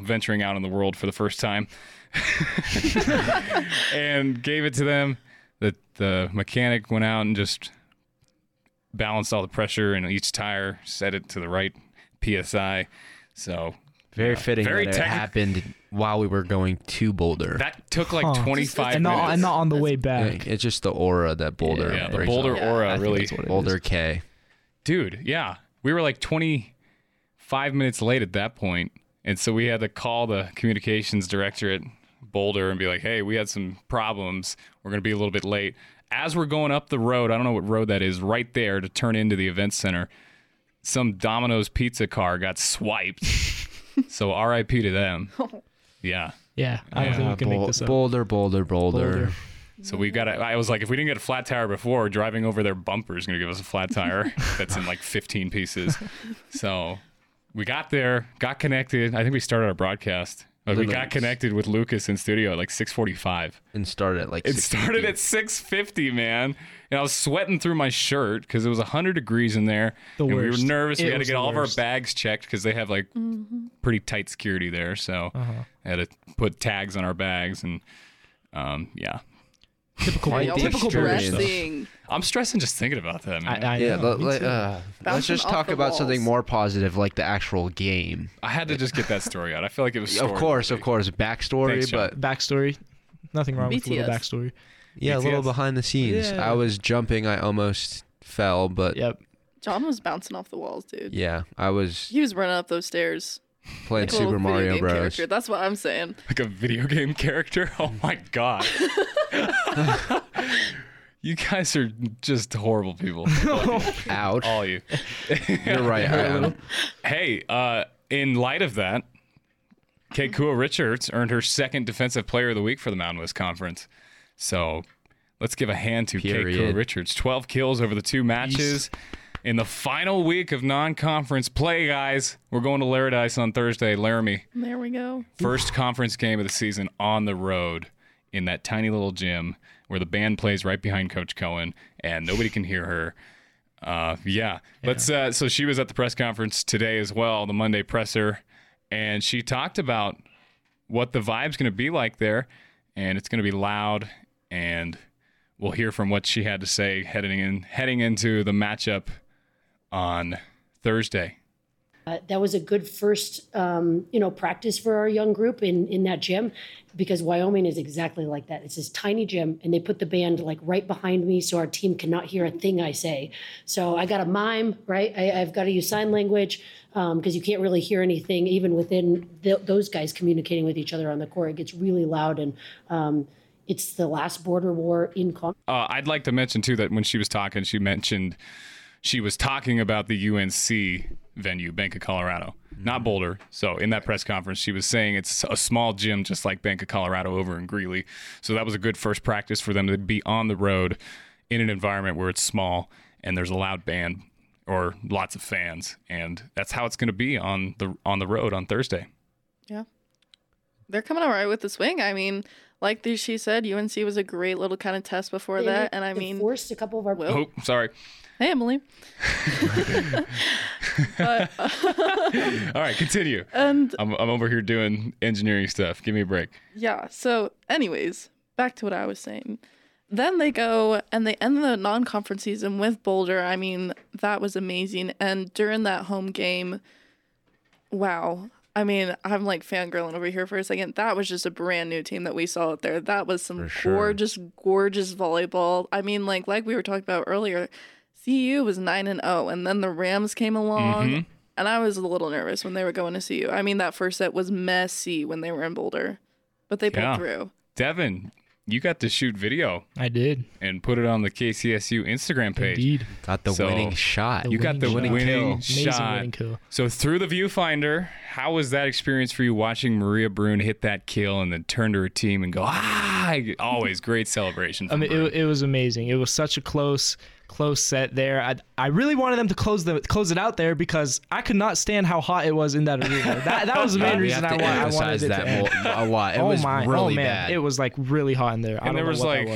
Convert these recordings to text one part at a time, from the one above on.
venturing out in the world for the first time, and gave it to them. The mechanic went out and just balanced all the pressure in each tire, set it to the right PSI. So very fitting very that it happened while we were going to Boulder. That took like 25 and minutes. not on the way back. It's just the aura that Boulder. Yeah, the brings Boulder up. aura really. Boulder K. Dude, yeah. We were like 25 minutes late at that point. And so we had to call the communications director at Boulder and be like, hey, we had some problems. We're going to be a little bit late. As we're going up the road, I don't know what road that is, right there to turn into the event center, some Domino's pizza car got swiped. So RIP to them. Yeah. Yeah, I don't think we can make this up. Boulder. So we got I was like, if we didn't get a flat tire before, driving over their bumper is going to give us a flat tire that's in like 15 pieces. So we got there, got connected. I think we started our broadcast. We got connected with Lucas in studio at like 6:45. And started at like 6:50. It started at 6:50, man. And I was sweating through my shirt because it was 100 degrees in there. The and worst. We were nervous. We had to get all of our worst. bags checked because they have like pretty tight security there. So I had to put tags on our bags. And yeah. Typical dressing. I'm stressing just thinking about that, man. I Yeah, know, me too. let's Bouncing just off talk the about walls. something more positive, like the actual game. I had to just get that story out. I feel like it was Of course, backstory, Thanks, John. but Backstory. Nothing wrong with a little BTS. backstory. yeah, a little BTS. behind the scenes. Yeah. I was jumping, I almost fell, but Yep. John was bouncing off the walls, dude. yeah, I was He was running up those stairs. playing Like a little Super video Mario game Bros. character. That's what I'm saying. Like a video game character? Oh my God. You guys are just horrible people. Ouch. All you. You're right, I am. Hey, in light of that, Kekua Richards earned her second Defensive Player of the Week for the Mountain West Conference. So let's give a hand to Kekua Richards. 12 kills over the 2 matches. In the final week of non-conference play, guys, we're going to Laradice on Thursday. Laramie, There we go. first conference game of the season on the road in that tiny little gym where the band plays right behind Coach Cohen and nobody can hear her. Yeah. So she was at the press conference today as well, the Monday presser, and she talked about what the vibe's going to be like there, and it's going to be loud, and we'll hear from what she had to say heading into the matchup on Thursday. That was a good first, practice for our young group in that gym, because Wyoming is exactly like that. It's this tiny gym, and they put the band like right behind me, so our team cannot hear a thing I say. So I got to mime, right? I've got to use sign language because you can't really hear anything, even within those guys communicating with each other on the court. It gets really loud, and it's the last border war in Congress. I'd like to mention too that when she was talking, she mentioned she was talking about the UNC venue, Bank of Colorado, not Boulder. So in that press conference, she was saying it's a small gym just like Bank of Colorado over in Greeley. So that was a good first practice for them to be on the road in an environment where it's small and there's a loud band or lots of fans. And that's how it's going to be on the road on Thursday. Yeah. They're coming all right with the swing. I mean, like she said, UNC was a great little kind of test before that. And I mean, forced a couple of our. Oh, sorry. Hey, Emily. All right, continue. And I'm over here doing engineering stuff. Give me a break. yeah, so anyways, back to what I was saying. Then they go and they end the non-conference season with Boulder. I mean, that was amazing. And during that home game, wow. I mean, I'm like fangirling over here for a second. That was just a brand new team that we saw out there. That was some gorgeous, gorgeous volleyball. I mean, like we were talking about earlier, CU was 9-0, and then the Rams came along, and I was a little nervous when they were going to CU. I mean, that first set was messy when they were in Boulder, but they pulled through. Devin, you got to shoot video I did. and put it on the KCSU Instagram page. Indeed. Got the winning shot. You got the winning Amazing shot. winning kill. So through the viewfinder, how was that experience for you watching Maria Brune hit that kill and then turn to her team and go, always great celebration. I mean, it was amazing. It was such a close set there. I really wanted them to close it out there because I could not stand how hot it was in that arena. That was the main reason I wanted it to end. A lot. It was really bad. It was like really hot in there. I And don't there know was what like that was.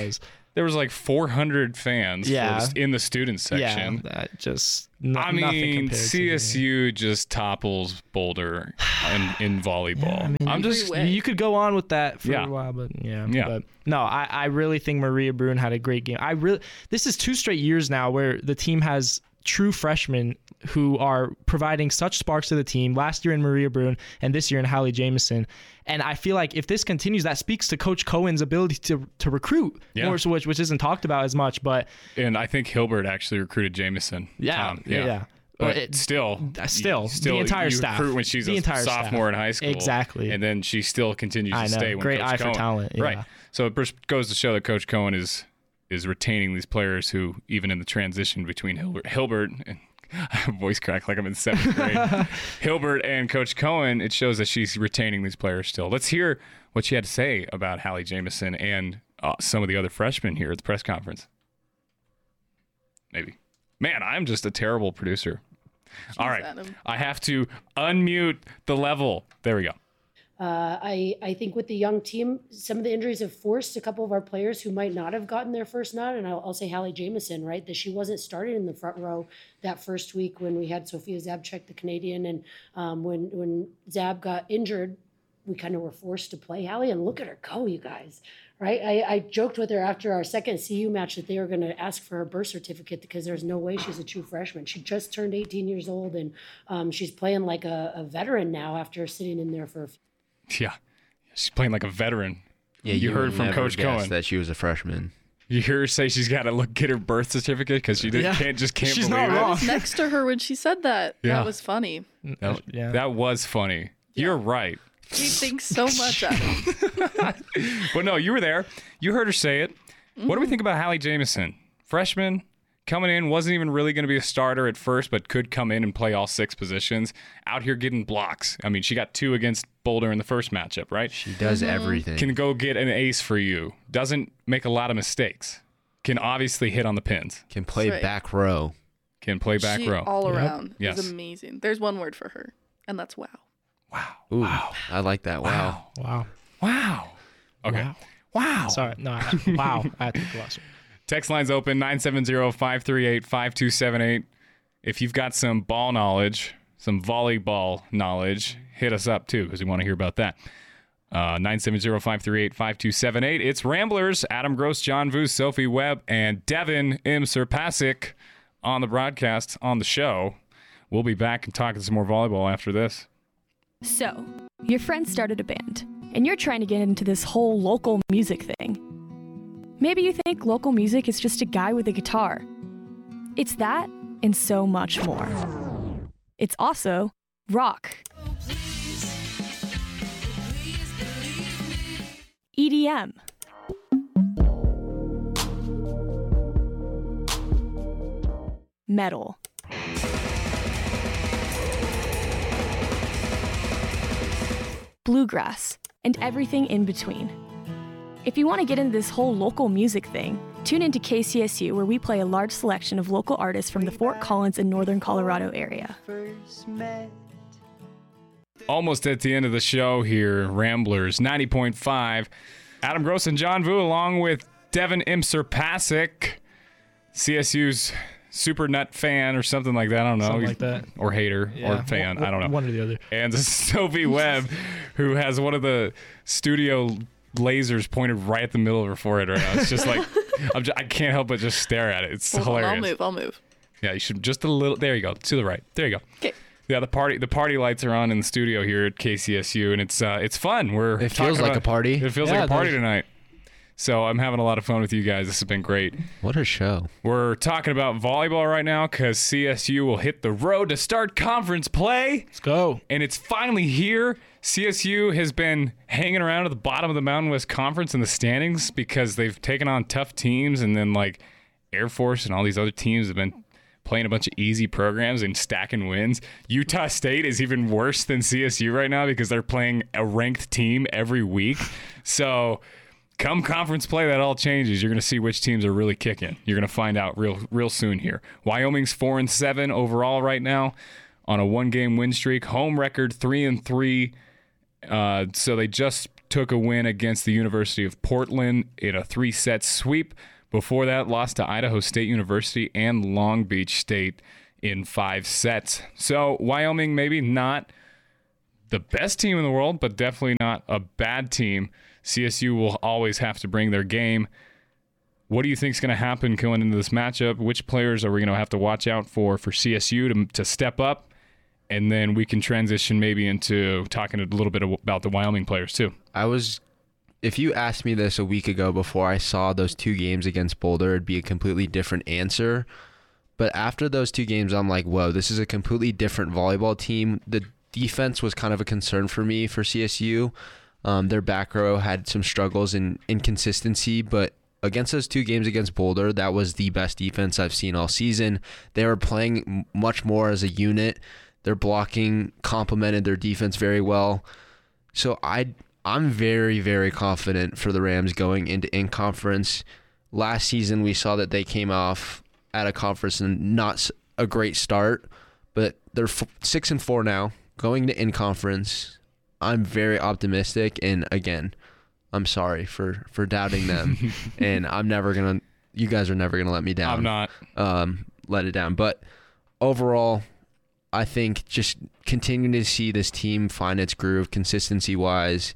there was like 400 fans in the student section. Yeah, that just I mean, CSU just topples Boulder in volleyball. Yeah, I mean, you could go on with that for a while, but But no, I really think Maria Brun had a great game. This is 2 straight years now where the team has true freshmen who are providing such sparks to the team. Last year in Maria Brun and this year in Hallie Jamison. And I feel like if this continues, that speaks to Coach Cohen's ability to recruit, more, which isn't talked about as much. And I think Hilbert actually recruited Jamison. Yeah. But still, the entire staff. Recruit when she's a sophomore in high school. Exactly. And then she still continues to stay when Great Coach eye Cohen. for talent. Yeah. Right. So it goes to show that Coach Cohen is retaining these players who, even in the transition between Hilbert and voice crack like I'm in 7th grade. Hilbert and Coach Cohen, it shows that she's retaining these players still. Let's hear what she had to say about Hallie Jamison and some of the other freshmen here at the press conference. Maybe. Man, I'm just a terrible producer. All right. Adam. I have to unmute the level. There we go. I think with the young team, some of the injuries have forced a couple of our players who might not have gotten their first nod. And I'll say Hallie Jamison, right? That she wasn't started in the front row that first week when we had Sophia Zabchek, the Canadian. And when Zab got injured, we kind of were forced to play Hallie. And look at her go, you guys, right? I joked with her after our second CU match that they were going to ask for her birth certificate because there's no way she's a true freshman. She just turned 18 years old, and she's playing like a veteran now after sitting in there for a few. Yeah, she's playing like a veteran. Yeah, you heard from Coach Cohen that she was a freshman. You hear her say she's got to get her birth certificate because she can't She's believe not it. wrong. I was next to her when she said that. Yeah. That was funny. That was funny. You're right. She thinks so much of it. But no, you were there. You heard her say it. What do we think about Hallie Jamison? Freshman, coming in, wasn't even really going to be a starter at first, but could come in and play all 6 positions. Out here getting blocks. I mean, she got 2 against Boulder in the first matchup, right? She does everything. Can go get an ace for you. Doesn't make a lot of mistakes. Can obviously hit on the pins. Can play right. back row. Can play back row. All around. Yes. Is amazing. There's one word for her, and that's wow. Ooh, wow. I like that. Wow. Wow. Okay. Wow. Sorry. No. Wow. I had to gloss it. Text line's open, 970-538-5278. If you've got some ball knowledge, some volleyball knowledge, hit us up too, because we want to hear about that. 970-538-5278. It's Ramblers, Adam Gross, John Vu, Sophie Webb, and Devin M. Serpasic on the broadcast, on the show. We'll be back and talking some more volleyball after this. So, your friend started a band, and you're trying to get into this whole local music thing. Maybe you think local music is just a guy with a guitar. It's that and so much more. It's also rock, EDM, metal, bluegrass, and everything in between. If you want to get into this whole local music thing, tune into KCSU, where we play a large selection of local artists from the Fort Collins and Northern Colorado area. Almost at the end of the show here, Ramblers 90.5. Adam Gross and John Vu, along with Devin M. Serpasic, CSU's super nut fan or something like that. I don't know. Something like that. Or hater or fan. I don't know. One or the other. And Sophie Webb, who has one of the studio lasers pointed right at the middle of her forehead right now. It's just like, I can't help but just stare at it. It's hilarious. I'll move. Yeah, you should just a little. There you go. To the right. There you go. Okay. Yeah, the party lights are on in the studio here at KCSU, and it's fun. It feels like a party. It feels like a party tonight. So I'm having a lot of fun with you guys. This has been great. What a show. We're talking about volleyball right now because CSU will hit the road to start conference play. Let's go. And it's finally here. CSU has been hanging around at the bottom of the Mountain West Conference in the standings because they've taken on tough teams, and then like Air Force and all these other teams have been playing a bunch of easy programs and stacking wins. Utah State is even worse than CSU right now because they're playing a ranked team every week. So come conference play, that all changes. You're going to see which teams are really kicking. You're going to find out real soon here. Wyoming's 4-7 overall right now on a 1-game win streak. Home record 3-3. So they just took a win against the University of Portland in a 3-set sweep. Before that, lost to Idaho State University and Long Beach State in 5 sets. So Wyoming, maybe not the best team in the world, but definitely not a bad team. CSU will always have to bring their game. What do you think is going to happen going into this matchup? Which players are we going to have to watch out for CSU to step up? And then we can transition maybe into talking a little bit about the Wyoming players too. If you asked me this a week ago before I saw those 2 games against Boulder, it'd be a completely different answer. But after those 2 games, I'm like, whoa, this is a completely different volleyball team. The defense was kind of a concern for me for CSU. Their back row had some struggles and inconsistency, but against those 2 games against Boulder, that was the best defense I've seen all season. They were playing much more as a unit. Their blocking complemented their defense very well. So I'm very, very confident for the Rams going into in-conference. Last season, we saw that they came off at a conference and not a great start, but they're 6-4 now, going to in-conference. I'm very optimistic, and again, I'm sorry for doubting them, and you guys are never gonna let me down. I'm not. Let it down. But overall, I think just continuing to see this team find its groove consistency-wise,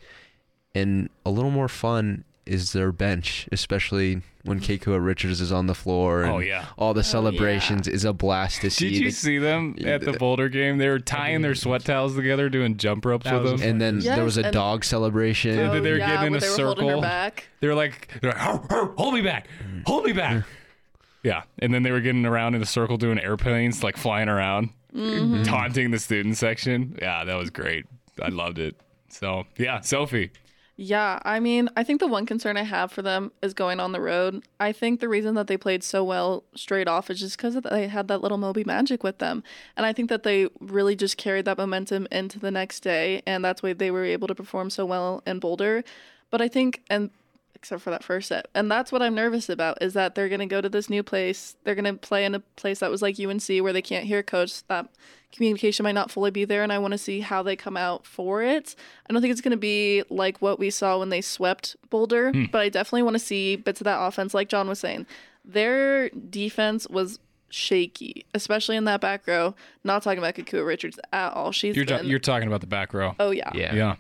and a little more fun is their bench, especially when Keikoa Richards is on the floor. And all the celebrations is a blast to see. Did you see them at the Boulder game? They were tying their sweat towels together, doing jump ropes with them. And then there was a dog celebration. They were getting in a circle. They were like, hold me back. Hold me back. Yeah. And then they were getting around in a circle doing airplanes, like flying around, taunting the student section. Yeah, that was great. I loved it. So, yeah, Sophie. Yeah, I mean, I think the one concern I have for them is going on the road. I think the reason that they played so well straight off is just because they had that little Moby magic with them. And I think that they really just carried that momentum into the next day, and that's why they were able to perform so well in Boulder. But I think, and except for that first set, and that's what I'm nervous about, is that they're going to go to this new place. They're going to play in a place that was like UNC, where they can't hear coach. That communication might not fully be there, and I want to see how they come out for it. I don't think it's going to be like what we saw when they swept Boulder, but I definitely want to see bits of that offense. Like John was saying, their defense was shaky, especially in that back row. Not talking about Keikoa Richards at all. You're talking about the back row. Oh yeah.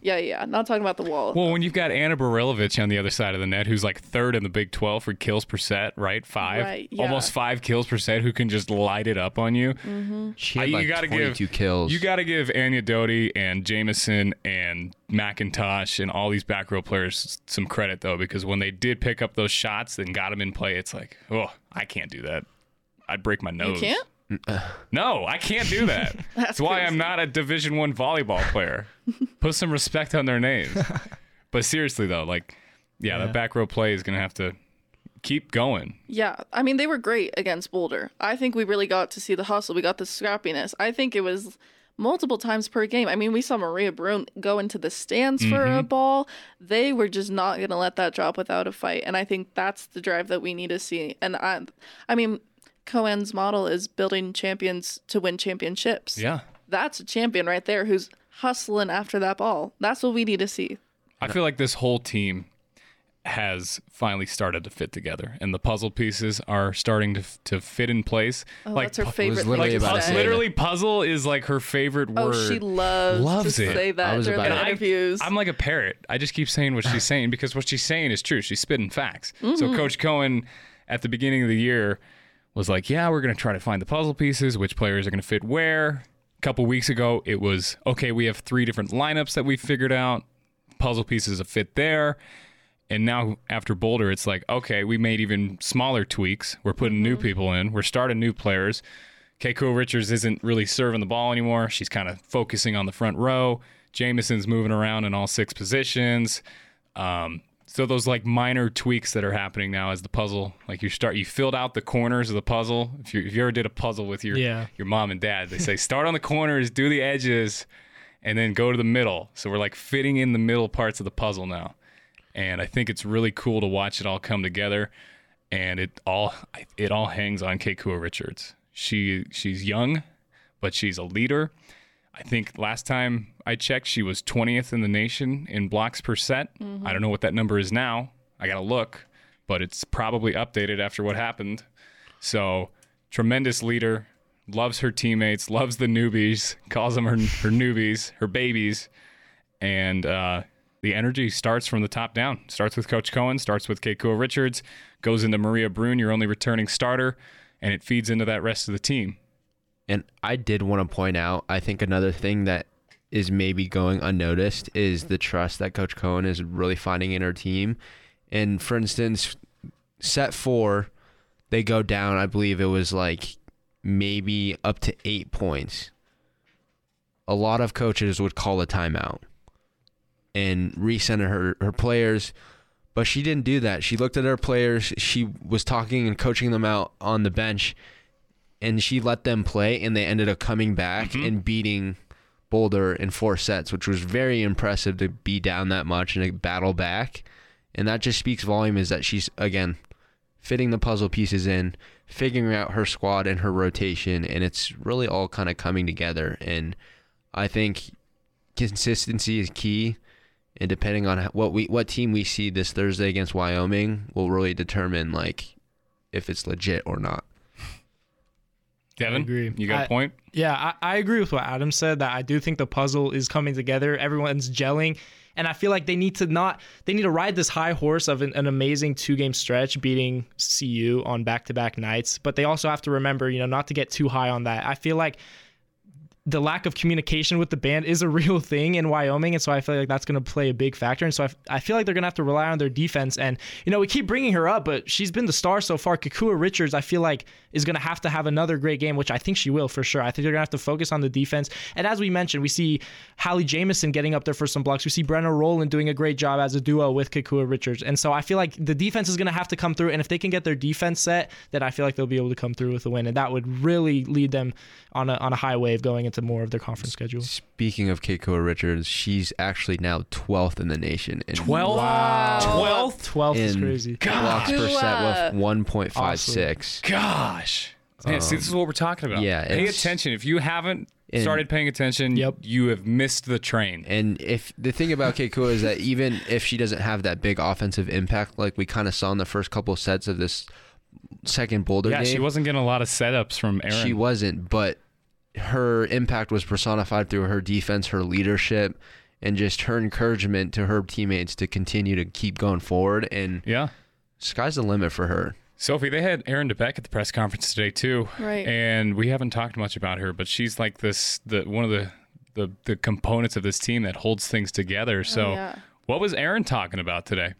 Not talking about the wall. Well, when you've got Anna Barilovic on the other side of the net, who's like 3rd in the Big 12 for kills per set, right? 5, right, yeah. Almost 5 kills per set, who can just light it up on you. She had like 22 kills. You got to give Anya Doty and Jameson and McIntosh and all these back row players some credit though, because when they did pick up those shots and got them in play, it's like, oh, I can't do that. I'd break my nose. You can't? No, I can't do that. That's why I'm not a Division I volleyball player. Put some respect on their names. But seriously, though, that back row play is going to have to keep going. Yeah, I mean, they were great against Boulder. I think we really got to see the hustle. We got the scrappiness. I think it was multiple times per game. I mean, we saw Maria Brune go into the stands for a ball. They were just not going to let that drop without a fight. And I think that's the drive that we need to see. And I mean, Cohen's model is building champions to win championships. Yeah. That's a champion right there who's hustling after that ball. That's what we need to see. I feel like this whole team has finally started to fit together, and the puzzle pieces are starting to fit in place. Oh, that's her favorite thing to say. Literally, puzzle is like her favorite word. Oh, she loves to say that during the interviews. I'm like a parrot. I just keep saying what she's saying because what she's saying is true. She's spitting facts. So Coach Cohen, at the beginning of the year, was like, yeah, we're going to try to find the puzzle pieces, which players are going to fit where. A couple weeks ago, it was, okay, we have 3 different lineups that we figured out. Puzzle pieces a fit there. And now after Boulder, it's like, okay, we made even smaller tweaks. We're putting new people in. We're starting new players. Keikoa Richards isn't really serving the ball anymore. She's kind of focusing on the front row. Jameson's moving around in all 6 positions. So those like minor tweaks that are happening now as the puzzle, like you filled out the corners of the puzzle. If you ever did a puzzle with your mom and dad, they say start on the corners, do the edges, and then go to the middle. So we're like fitting in the middle parts of the puzzle now. And I think it's really cool to watch it all come together. And it all hangs on Keikoa Richards. She's young, but she's a leader. I think last time I checked, she was 20th in the nation in blocks per set. I don't know what that number is now. I got to look. but it's probably updated after what happened. So tremendous leader, loves her teammates, loves the newbies, calls them her newbies, her babies. And the energy starts from the top down. Starts with Coach Cohen, starts with Keikua Richards, goes into Maria Brun, your only returning starter, and it feeds into that rest of the team. And I did want to point out, I think another thing that is maybe going unnoticed is the trust that Coach Cohen is really finding in her team. And for instance, set 4, they go down, I believe it was like maybe up to 8 points. A lot of coaches would call a timeout and recenter her players, but she didn't do that. She looked at her players, she was talking and coaching them out on the bench, and she let them play, and they ended up coming back and beating Boulder in 4 sets, which was very impressive to be down that much and to battle back. And that just speaks volume, is that she's, again, fitting the puzzle pieces in, figuring out her squad and her rotation, and it's really all kind of coming together. And I think consistency is key. And depending on what team we see this Thursday against Wyoming will really determine like if it's legit or not. Devin, you got a point? Yeah, I agree with what Adam said, that I do think the puzzle is coming together. Everyone's gelling. And I feel like they need to ride this high horse of an amazing 2-game stretch, beating CU on back-to-back nights. But they also have to remember, not to get too high on that. I feel like the lack of communication with the band is a real thing in Wyoming, and so I feel like that's going to play a big factor. And so I feel like they're going to have to rely on their defense. And, we keep bringing her up, but she's been the star so far. Keikua Richards, I feel like, is going to have another great game, which I think she will for sure. I think they're going to have to focus on the defense. And as we mentioned, we see Hallie Jamison getting up there for some blocks. We see Brenna Rowland doing a great job as a duo with Keikua Richards. And so I feel like the defense is going to have to come through. And if they can get their defense set, then I feel like they'll be able to come through with a win. And that would really lead them on a high wave going into more of their conference schedule. Speaking of Keikua Richards, she's actually now 12th in the nation. 12th? Wow. 12th is crazy. Blocks per set with 1.56. Awesome. Gosh. Man, see, this is what we're talking about. Yeah, Pay attention. If you haven't started paying attention, you have missed the train. And if the thing about Keikua is that even if she doesn't have that big offensive impact like we kind of saw in the first couple of sets of this second Boulder game. Yeah, she wasn't getting a lot of setups from Erin. She wasn't, but her impact was personified through her defense, her leadership, and just her encouragement to her teammates to continue to keep going forward. And sky's the limit for her. Sophie, they had Erin DeBeck at the press conference today too, right? And we haven't talked much about her, but she's like one of the components of this team that holds things together. So, what was Erin talking about today?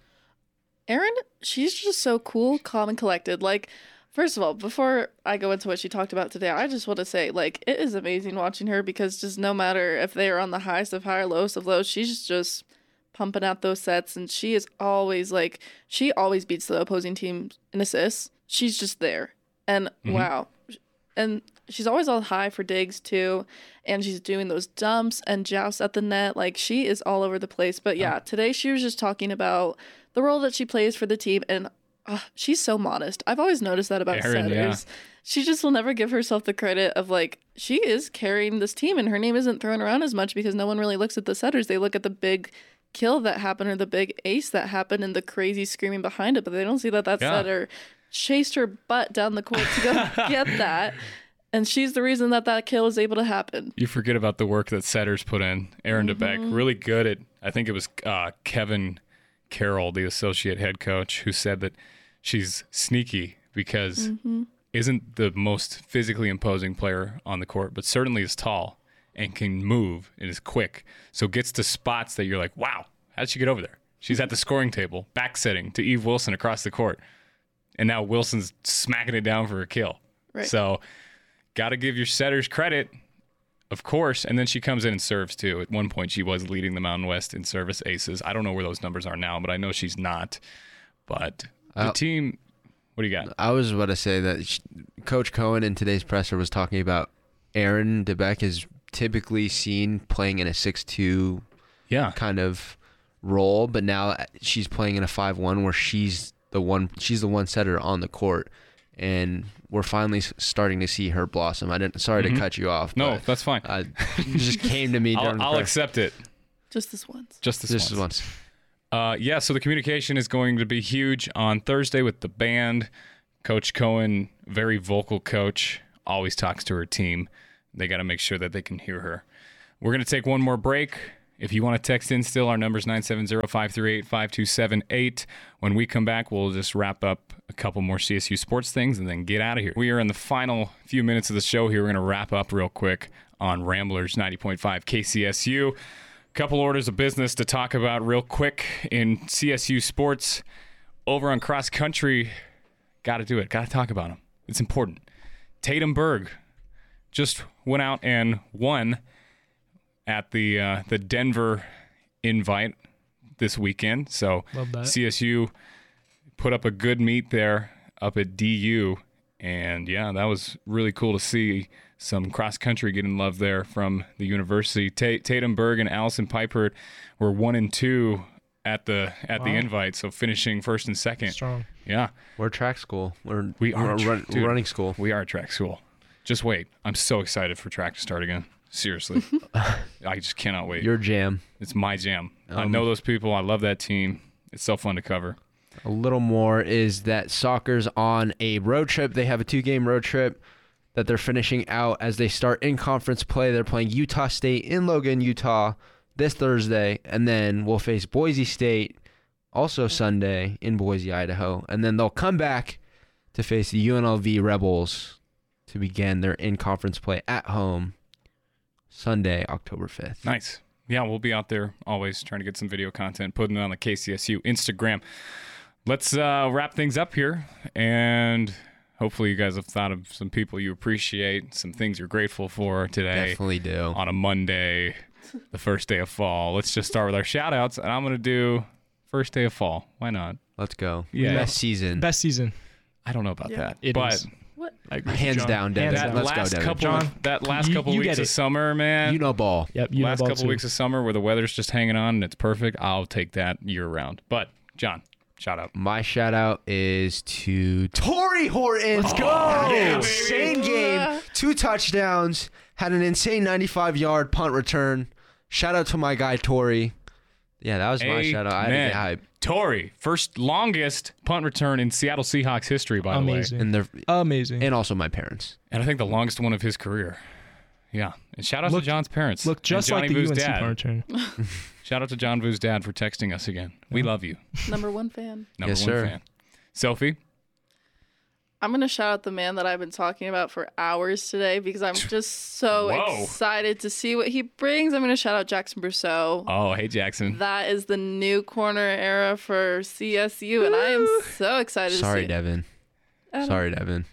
Erin, she's just so cool, calm, and collected. Like, first of all, before I go into what she talked about today, I just want to say, like, it is amazing watching her, because just no matter if they are on the highest of high or lowest of lows, she's just pumping out those sets, and she is always she always beats the opposing team in assists. She's just there, and wow. And she's always on high for digs too, and she's doing those dumps and jousts at the net. Like, she is all over the place. But yeah, today she was just talking about the role that she plays for the team, and she's so modest. I've always noticed that about Erin, setters. Yeah. She just will never give herself the credit of, like, she is carrying this team, and her name isn't thrown around as much because no one really looks at the setters. They look at the big kill that happened or the big ace that happened and the crazy screaming behind it, but they don't see that setter chased her butt down the court to go get that. And she's the reason that kill is able to happen. You forget about the work that setters put in. Erin DeBeck, really good at, I think it was Kevin Carroll, the associate head coach, who said that she's sneaky because isn't the most physically imposing player on the court, but certainly is tall and can move and is quick. So gets to spots that you're like, wow, how'd she get over there? She's at the scoring table, back setting to Eve Wilson across the court. And now Wilson's smacking it down for a kill. Right. So got to give your setters credit, of course. And then she comes in and serves too. At one point, she was leading the Mountain West in service aces. I don't know where those numbers are now, but I know she's not. But the team, what do you got? I was about to say that Coach Cohen in today's presser was talking about Erin DeBeck is typically seen playing in a 6'2" kind of role, but now she's playing in a 5'1" where she's the one setter on the court, and we're finally starting to see her blossom. Sorry to cut you off. No, that's fine. It just came to me. I'll accept it. Just this once. Just this once. So the communication is going to be huge on Thursday with the band. Coach Cohen, very vocal coach, always talks to her team. They got to make sure that they can hear her. We're going to take one more break. If you want to text in still, our number is 970-538-5278. When we come back, we'll just wrap up a couple more CSU sports things and then get out of here. We are in the final few minutes of the show here. We're going to wrap up real quick on Ramblers 90.5 KCSU. Couple orders of business to talk about real quick in CSU sports. Over on cross country, got to do it. Got to talk about them. It's important. Tatum Berg just went out and won at the Denver invite this weekend. So CSU put up a good meet there up at DU. And, yeah, that was really cool to see some cross-country getting love there from the university. Tatum Berg and Allison Piper were 1 and 2 at the invite, so finishing first and second. Strong. Yeah. We're a track school. We're running school. We are a track school. Just wait. I'm so excited for track to start again. Seriously. I just cannot wait. Your jam. It's my jam. I know those people. I love that team. It's so fun to cover. A little more is that soccer's on a road trip. They have a 2-game road trip that they're finishing out as they start in conference play. They're playing Utah State in Logan, Utah this Thursday, and then we'll face Boise State also Sunday in Boise, Idaho. And then they'll come back to face the UNLV Rebels to begin their in-conference play at home Sunday, October 5th. Nice. Yeah, we'll be out there always trying to get some video content, putting it on the KCSU Instagram. Let's wrap things up here, and hopefully you guys have thought of some people you appreciate, some things you're grateful for today. Definitely do. On a Monday, the first day of fall. Let's just start with our shout-outs, and I'm going to do first day of fall. Why not? Let's go. Yeah. Best season. Best season. I don't know about that. It but is. What? Hands down, Devin. Let's go, Devin. That last couple weeks of summer, man. You know ball. Yep. You last know ball couple too. weeks of summer where the weather's just hanging on and it's perfect. I'll take that year round. But John, shout out. My shout out is to Torrey Horton. Let's go. Insane game. 2 touchdowns. Had an insane 95-yard punt return. Shout out to my guy Torrey. Yeah, that was my shout out. I had to get hype. Torrey, first longest punt return in Seattle Seahawks history, by the way. Amazing. And also my parents. And I think the longest one of his career. Yeah. And shout out to John's parents. Look just like the UNC punt return. Shout out to John Vu's dad for texting us again. We love you. Number 1 fan. Number yes, 1 sir. fan. Sophie? I'm going to shout out the man that I've been talking about for hours today because I'm just so excited to see what he brings. I'm going to shout out Jackson Brousseau. Oh, hey, Jackson. That is the new corner era for CSU, and I am so excited to see Devin. Sorry, Devin.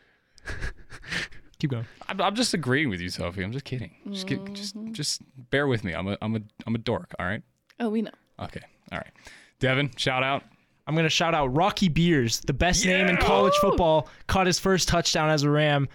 Keep going. I'm just agreeing with you, Sophie. I'm just kidding. Just bear with me. I'm a dork, all right? Oh, we know. Okay. All right. Devin, shout out. I'm going to shout out Rocky Beers, the best name in college football, caught his first touchdown as a Ram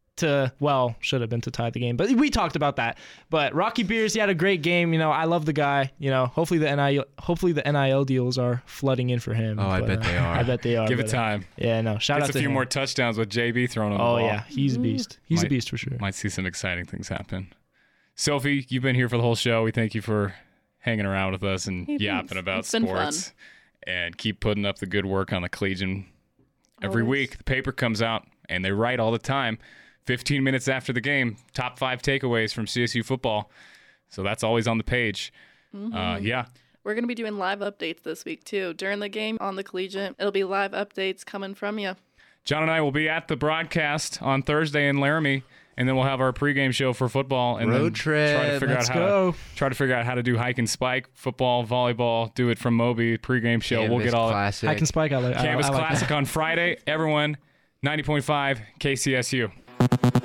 should have been to tie the game, but we talked about that. But Rocky Beers, he had a great game. You know, I love the guy. You know, hopefully the NIL deals are flooding in for him. Oh, I bet they are. I bet they are. Give it time. Yeah, no. Shout out to a few him. more touchdowns with JB thrown on the ball. Oh, yeah. He's a beast. He's a beast for sure. Might see some exciting things happen. Sophie, you've been here for the whole show. We thank you for hanging around with us and yapping about sports. And keep putting up the good work on the Collegian. Every week, the paper comes out, and they write all the time. 15 minutes after the game, top 5 takeaways from CSU football. So that's always on the page. Yeah. We're going to be doing live updates this week, too. During the game on the Collegian, it'll be live updates coming from you. John and I will be at the broadcast on Thursday in Laramie. And then we'll have our pregame show for football and road trip. Try to figure out how to do hike and spike, football, volleyball, do it from Moby, pregame show. Canvas we'll get all Classic. Hike and spike. Canvas I like Classic that. on Friday. Everyone, 90.5 KCSU.